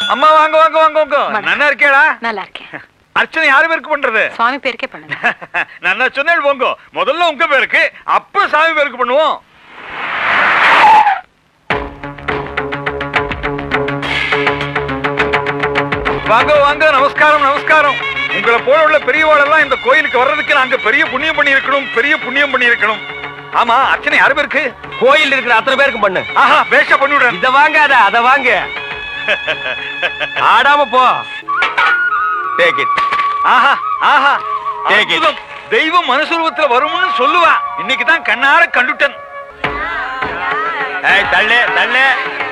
அம்மா வாங்க வாங்க வாங்க வாங்க. நல்லா இருக்கேடா? நல்லா இருக்கேன். அர்ச்சனை யாரு பேருக்கு பண்றது? சுவாமி பேருக்கே பண்ணுங்க. நான் சொன்னேன் போங்க, முதல்ல உங்க பேருக்கு அப்புறம் சாமி பேருக்கு பண்ணுவோம். வாங்க வாங்க, நமஸ்காரம் நமஸ்காரம். உங்களை போல உள்ள பெரியவாளெல்லாம் இந்த கோயிலுக்கு வர்றதுக்கு நாங்க பெரிய புண்ணியம் பண்ணி இருக்கணும், பெரிய புண்ணியம் பண்ணி இருக்கணும். ஆமா, அர்ச்சனை யாரு பேருக்கு? கோயில் இருக்கிற அத்தனை பேருக்கு பண்ணு. ஆஹா, பேஷா பண்ணிவிடுறேன். இத வாங்காத, அத வாங்க. ஆடாம போ. Take it. Aha Aha, Take it. தெய்வம் மனுஷரூபத்துல வரும்னு சொல்லுவா. இன்னைக்கு தான் கண்ணார கண்டுட்டேன். ஏய் தள்ளு தள்ளு.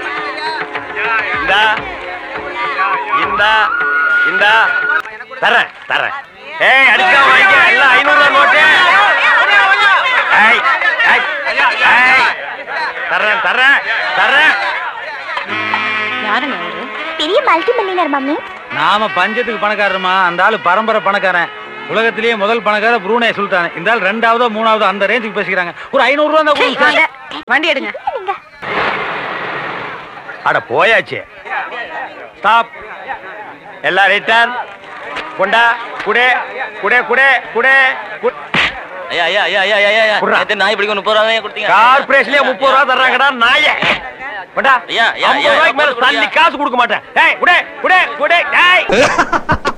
இந்தா இந்தா இந்தா தரேன் தரேன். ஏய் அடிச்சா வாங்க, எல்லாம் 500 ரூபாய் நோட்டு. ஏய் ஏய் ஏய் தரேன் தரேன் தரேன். யாருங்க அவரு? பெரிய மல்டி மில்லியனர் மம்மி. நாம பஞ்சத்துக்கு பணக்காரமா, அந்த ஆளு பரம்பரை பணக்காரன். உலகத்திலேயே முதல் பணக்கார புரூனே சுல்தான். இந்த ஆள் 2ஆவதோ 3ஆவதோ அந்த ரேஞ்சுக்கு பேசிக்கிறாங்க. ஒரு 500 ரூபா தான் கொடுங்க. வண்டி எடுங்க. அட போயாச்சு. ஸ்டாப். எல்லாம் ரிட்டர்ன். கொண்டா குடே குடே குடே குடே. ஐயா ஐயா ஐயா ஐயா ஐயா ஐயா நான் இப்படி 30 ரூபாய் கொடுத்தீங்க. கார்ப்பரேஷன்லயே 30 ரூபா தர்றாங்கடா நாயே. கொண்டா. ஐயா ஐயா 50 ரூபாய்க்கு மேல தள்ளி காசு கொடுக்க மாட்டேன். ஏய் குடே குடே குடே. ஏய்